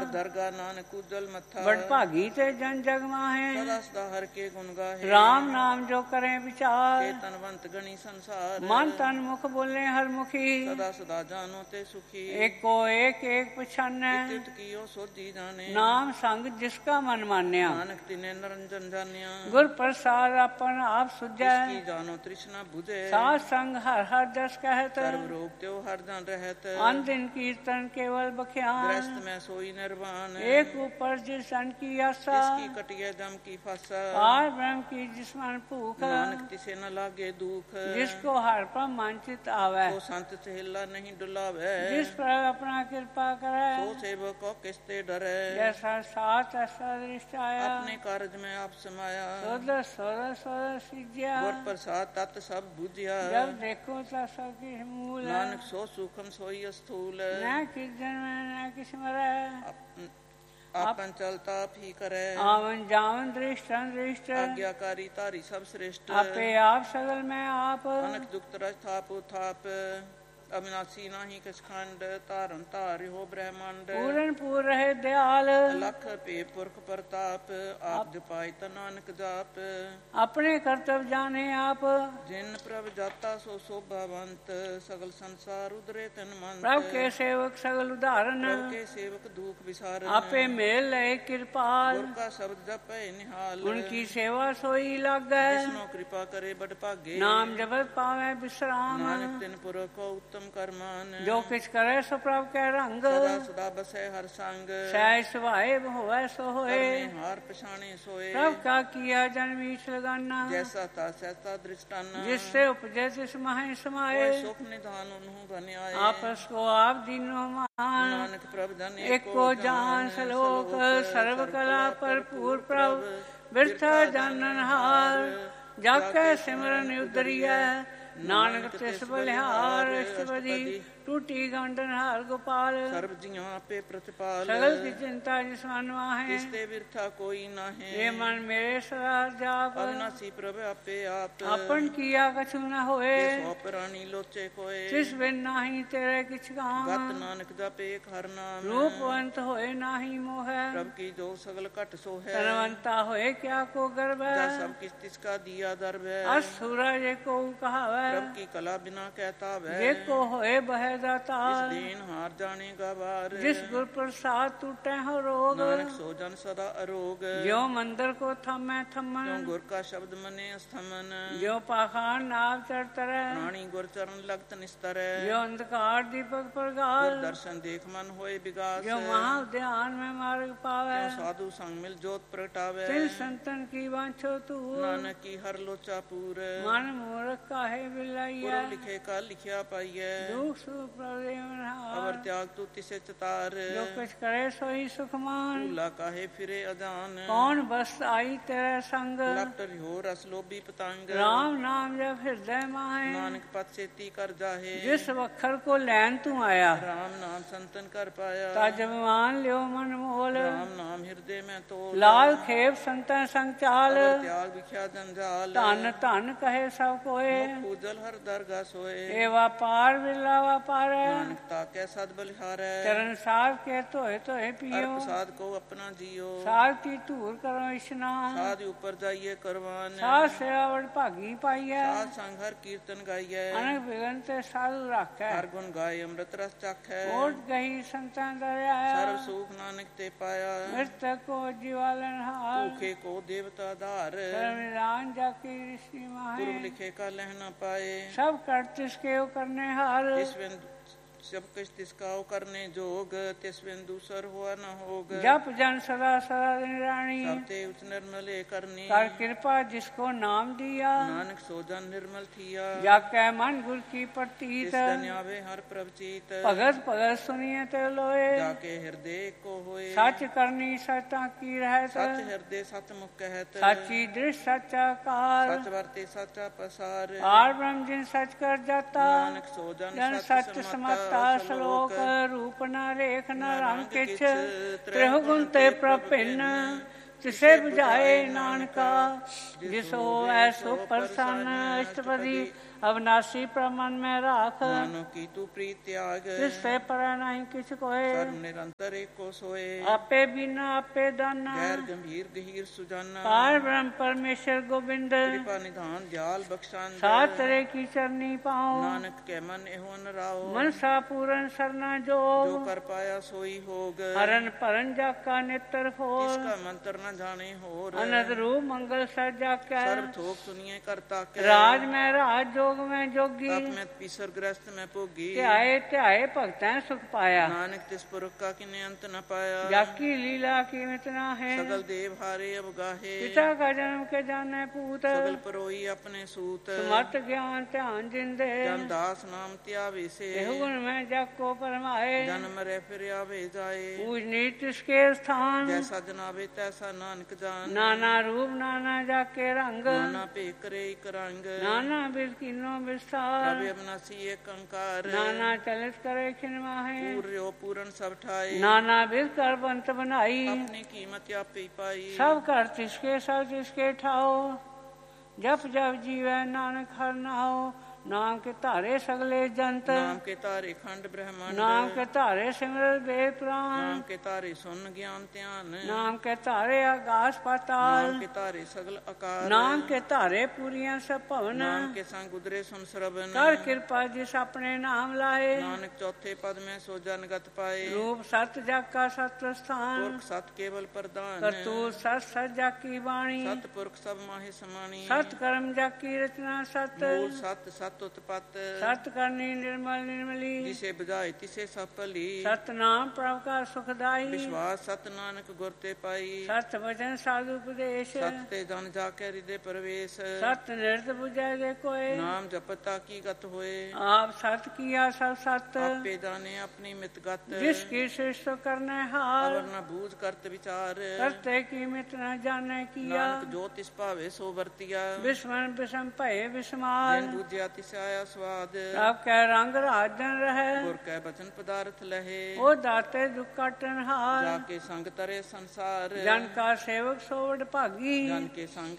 दरगाह नानक उज्जवल मथा बड़ भागी ते जन जग माहे सदा सदा हर के गुण गाहे राम नाम जो करें विचार तनवंत गणी संसार मन तन मुख बोले हर मुखी सदा सदा जानो ते सुखी एको एक एक पछाने तित कियो सोधी जाने नाम संग जिसका मन मान्या नानक तिने निरंजन जानिया गुर प्रसाद अपन आप सुझै की जानो तृष्णा बुझे साध संग हर हर जस कहत सर्व रोग त्यो हर जन रहत अन दिन कीर्तन केवल बख्यान ग्रस्त में सोई निर्वाण एक ऊपर जिस सन की आशा इसकी कटिए दम की फसा पार ब्रह्म की जिसमन भूख नानक तिसे न लागे दुख जिसको हर पर मानचित आवे तो संत सहेला नहीं डुलावे जिस पर अपना कृपा करे सो सेवक को किसते डरे जैसा साथ ऐसा दृष्ट आया अपने कार्य में आप समाया सोद सोद सोद सिज्या गुर प्रसाद तत् सब बुझिया जब देखो तो सबकी मूल नानक सो सूखम सोई स्थूल न किस जन्म न किस मरे आपन चलता भी करे आवन जावन दृष्ट दृष्ट आज्ञाकारी तारी सब श्रेष्ठ आपे आप सगल में आप अनक दुख तरस थाप थाप अविनाशी नाही कछ खंड तारन तार हो ब्रह्मांड पूरन पूर रहे दयाल लख पे पुरख प्रताप आप जपाई त नानक जाप अपने कर्तव्य जाने आप जिन प्रभ जाता सो शोभावंत सगल संसार उदरे तन मंत प्रभु के सेवक सगल उदाहरण प्रभु के सेवक दुख विसारन आपे मेल लय कृपाल गुर का शब्द जपे निहाल उनकी सेवा सोई लागे जिसनो कृपा करे बड़ भागे नाम जपत पावे विश्राम नानक तिन पुर को उत्तम करमान जो किछ करे सो प्रभु के रंग सदा सदा बसे हर संग सहज सुभाए होवे सो होए करने हार पछाने सोए प्रभु का किया जन्म ईश लगाना जैसा था सहसा दृष्टाना जिससे उपजे तिस माहे समाए कोई सुख निधान उन्हों बने आए आपस को आप दीनो मान नानक प्रभु धन एको जान सलोक सर्व कला भरपूर प्रभु बिरथा जानन हार जाके सिमरन उदरिया नानक तिस बलिहार इष्टपदी टूटी गंडन हार गोपाल सर्व जियों आपे प्रतिपाल सगल की चिंता जिस मन माहे तिसते बिरथा कोई नाहे ये मन मेरे सदा जाप अविनाशी प्रभु आपे आप अपन किया कछु न होए सो प्राणी लोचे कोए तिस बिन नाही तेरे किछ काम गत नानक जपे एक हर नाम रूपवंत होए नाही मोह प्रभु की जो सगल कट सो है धनवंता होए क्या को गर्व जा सब किस तिसका दिया दर्भ है असुरा जे को कहावे प्रभु की कला बिना कहता वह जे को होए बह जाता इस दीन हार जानेगा बार जिस गुर प्रसाद टूटे हो रोग नानक सो जन सदा अरोग जो मंदिर को थमे जो थमन गुर का शब्द मने स्थमन जो पाखान नाव चढ़तर प्राणी गुर चरण लगत निस्तर जो अंधकार दीपक प्रगाल गुर दर्शन देख मन होए विगास जो महा ध्यान में मार्ग पावे जो साधु संग मिल जोत प्रगटावे तिन संतन की वांछो तू नानक की हर लोचा पूर मन मूर्ख काहे बिलाइया गुरु लिखे का लिखिया पाइये दुख सुख प्रदेव अवर त्याग तू तिसे चतार जो कुछ करे सोई सुखमान भूला काहे फिरे अजान कौन बस आई तेरे संग लपट हो रस लोभी पतंग राम नाम जब हृदय माहे नानक पद से ती कर जाहे जिस वखर को लैन तू आया राम नाम संतन कर पाया तज मान लियो मन मोल राम नाम हृदय में तो लाल खेप संतन संग चाल अवर त्याग विख्या जंजाल धन धन कहे सब कोए पूजल हर दरगाह सोए ए व्यापार बिरला व्यापार नानक ताके सद बलिहार चरण साध के तोहे तोहे पियो प्रसाद को अपना जियो साध की धूर करो स्नान साध ऊपर जाइए करवान साध सेवा बड़ भागी पाइए साध संग हर कीर्तन गाइए अनक बिगन ते साधु राखे हर गुण गाय अमृत रस चखे ओट गई संतन दरिया सर्व सुख नानक ते पाया मृतक को जीवालन हार भूखे को देवता धार सर्वदान जाकी ऋषि माहे पूर्व लिखे का लहना पाए सब कर तिसके करने हार सब कुछ तिसका करने जोग तिस बिन दूसर हुआ न होग जप जन सदा सदा दिन रानी सबते उच निर्मले करनी कर कृपा जिसको नाम दिया नानक सो जन निर्मल थिया जाके मन गुर की प्रतीत धन्यावे हर प्रवचित भगत भगत सुनिए ते लोए जाके हृदय को होए सच करनी सता की रहत सच हृदय सत मुख कहत सच्ची दृष्ट सच्चा कार सच वर्ते सच्चा पसार आर ब्रह्म जिन सच कर जाता नानक सो जन सच समता श्लोक रूप न रेख न रंग किछ त्रिहुगुण ते प्रभिन्न तिसे बुझाए नानका जिसो ऐसो प्रसन्न अष्टपदी ਅਵਨਾਸੀ ਪ੍ਰਮਨ ਮੈਂ ਰਾਖ ਨਾਨੋ ਕੀ ਤੂੰ ਪ੍ਰੀਤ ਤਿਆਗ ਤਿਸ ਤੇ ਪਰੈ ਨਹੀਂ ਕਿਛ ਕੋਏ ਸਰਬ ਨਿਰੰਤਰ ਏਕੋ ਸੋਏ ਆਪੇ ਬਿਨਾ ਆਪੇ ਦਾਨਾ ਗੈਰ ਗੰਭੀਰ ਗਹੀਰ ਸੁਜਾਨਾ ਪਾਰ ਬ੍ਰਹਮ ਪਰਮੇਸ਼ਰ ਗੋਬਿੰਦ ਕਿਰਪਾ ਨਿਧਾਨ ਦਿਆਲ ਬਖਸ਼ਾਂਦ ਸਾਤ ਤੇਰੇ ਕੀ ਚਰਨੀ ਪਾਉ ਨਾਨਕ ਕੈ ਮਨ ਇਹੋ ਨਰਾਓ ਮਨਸਾ ਪੂਰਨ ਸਰਨਾ ਜੋ ਜੋ ਕਰ ਪਾਇਆ ਸੋਈ ਹੋਗ ਹਰਨ ਭਰਨ ਜਾਕਾ ਨਿਤਰ ਇਸ ਹੋਰ ਕਾ ਮੰਤਰ ਨ ਜਾਣੇ ਹੋਰ ਅਨੰਦ ਰੂਪ ਮੰਗਲ ਸਜਾ ਕੈ ਸਰਬ ਥੋਕ ਸੁਨੀਏ ਕਰਤਾ ਕੈ ਰਾਜ ਮੈਂ ਰਾਜ ਜੋਗ ਮੈਂ ਜੋਗੀ ਤਪ ਮੈਂ ਪੀਸਰ ਗ੍ਰਸਤ ਮੈਂ ਭੋਗੀ ਧਿਆਏ ਧਿਆਏ ਭਗਤੈ ਸੁਖ ਪਾਇਆ ਨਾਨਕ ਤਿਸ ਪੁਰਖ ਕਾ ਕਿਨੇ ਅੰਤ ਨ ਪਾਇਆ ਜਾਕੀ ਲੀਲਾ ਕੀਮਤ ਨਾ ਹੈ ਸਗਲ ਦੇਵ ਹਾਰੇ ਅਵਗਾਹੇ ਪਿਤਾ ਕਾ ਜਨਮ ਕੇ ਜਾਣੈ ਪੂਤ ਸਗਲ ਪਰੋਈ ਆਪਣੇ ਸੂਤ ਸਮਤ ਗਿਆਨ ਧਿਆਨ ਜਿੰਦੇ ਜਨ ਦਾਸ ਨਾਮ ਧਿਆਵੇ ਸੇ ਇਹੋ ਗੁਣ ਮੈਂ ਜਾਕੋ ਪਰਮਾਏ ਜਨਮ ਰਹਿ ਫਿਰ ਆਵੇ ਜਾਏ ਪੂਜ ਨੀਤ ਤਿਸਕੇ ਸਥਾਨ ਜੈਸਾ ਜਨਾਵੇ ਤੈਸਾ ਨਾਨਕ ਜਾਨ ਨਾਨਾ ਰੂਪ ਨਾਨਾ ਜਾਕੇ ਰੰਗ ਨਾਨਾ ਭੇਖ ਕਰੇ ਇਕ ਰੰਗ ਨਾਨਾ ਬਿਰ ਕੀਨੋ ਵਿਸਥਾਰ ਪ੍ਰਭ ਅਬਨਾਸੀ ਏਕ ਅੰਕਾਰ ਨਾਨਾ ਚਲਿਤ ਕਰੇ ਖਿਨ ਮਾਹੇ ਪੂਰਿਓ ਪੂਰਨ ਸਭ ਠਾਏ ਨਾਨਾ ਬਿਰ ਕਰ ਬੰਤ ਬਨਾਈ ਆਪਣੀ ਕੀਮਤ ਆਪੇ ਹੀ ਪਾਈ ਸਭ ਕਰ ਤਿਸਕੇ ਸਭ ਤਿਸਕੇ ਠਾਓ ਜਪ ਜਪ ਜੀਵੈ ਨਾਨਕ ਹਰਿ ਨਾਉ ਨਾਮ ਕੇ ਧਾਰੇ ਸਗਲੇ ਜੰਤ ਨਾਮ ਕੇ ਤਾਰੇ ਖੰਡ ਬ੍ਰਹਮੰਡ ਨਾਮ ਕੇ ਧਾਰੇ ਸਿਮਰ ਬੇ ਪ੍ਰਾਨ ਨਾਮ ਕੇ ਤਾਰੇ ਸੁਨ ਗਿਆਨ ਧਿਆਨ ਨਾਮ ਕੇ ਧਾਰੇ ਆਗਾਸ ਪਾਤਾਲ ਨਾਮ ਕੇ ਤਾਰੇ ਸਗਲ ਆਕਾਰ ਨਾਮ ਕੇ ਧਾਰੇ ਪੂਰੀਆਂ ਸਭ ਭਵਨ ਨਾਮ ਕੇ ਸੰਗ ਉਦਰੇ ਸੁਨ ਸਰਬਨ ਕਰ ਕਿਰਪਾ ਜਿਸ ਆਪਣੇ ਨਾਮ ਲਾਏ ਨਾਨਕ ਚੌਥੇ ਪਦ ਮੈਂ ਸੋ ਜਨਗਤ ਪਾਏ ਰੂਪ ਸਤ ਜਾਕਾ ਸਤ ਸਥਾਨ ਪੁਰਖ ਸਤ ਕੇਵਲ ਪ੍ਰਧਾਨ ਕਰਤੂਤ ਸਤ ਸਤ ਜਾਕੀ ਬਾਣੀ ਸਤ ਪੁਰਖ ਸਭ ਮਾਹੇ ਸਮਾਣੀ ਸਤ ਕਰਮ ਜਾਕੀ ਰਚਨਾ ਸਤ ਮੂਲ ਸਤ ਸਤ ਉਤਪਤ ਸਤ ਕਰਨੀ ਨਿਰਮਲ ਨਿਰਮਲੀ ਜਿਸੇ ਬੁਝਾਏ ਤਿਸੇ ਸਭ ਭਲੀ ਸਤ ਨਾਮ ਪ੍ਰਭ ਕਾ ਸੁਖਦਾਈ ਵਿਸ਼ਵਾਸ ਸਤ ਨਾਨਕ ਗੁਰ ਤੇ ਪਾਈ ਸਤ ਵਚਨ ਸਾਧੂ ਉਪਦੇਸ਼ ਸਤ ਤੇ ਜਨ ਜਾ ਕੇ ਹਿਰਦੇ ਪ੍ਰਵੇਸ਼ ਸਤ ਨਿਰਤ ਬੁਝੈ ਦੇ ਕੋਏ ਨਾਮ ਜਪਤਾ ਕੀ ਗਤ ਹੋਏ ਆਪ ਸਤ ਕੀਆ ਸਭ ਸਤ ਆਪੇ ਜਾਣੇ ਆਪਣੀ ਮਿਤ ਗਤ ਜਿਸ ਕੀ ਸ੍ਰਿਸ਼ਟ ਕਰਨੇ ਹਾਰ ਅਵਰ ਨ ਬੂਝ ਕਰਤ ਵਿਚਾਰ ਕਰਤੇ ਕੀ ਮਿਤ ਨ ਜਾਣੇ ਕੀਆ ਨਾਨਕ ਜੋ ਤਿਸ ਭਾਵੇ ਸੋ ਵਰਤਿਆ ਬਿਸਮਨ ਬਿਸਮ ਭਏ ਬਿਸਮਾਰ ਜਿਨ ਬੂਝਿਆ ਤਿਸ ਆਇਆ ਸਵਾਦ ਆਪ ਕੈ ਰੰਗ ਰਾਜਨ ਰਹਿ ਗੁਰ ਕੈ ਬਚਨ ਪਦਾਰਥ ਲਹੇ ਉਹ ਦਾਤੇ ਦੁਖ ਕਾਟਨ ਹਾਰ ਜਾ ਕੇ ਸੰਗ ਤਰੇ ਸੰਸਾਰ ਜਨ ਕਾ ਸੇਵਕ ਸੋਵਡ ਭਾਗੀ ਜਨ ਕੇ ਸੰਗ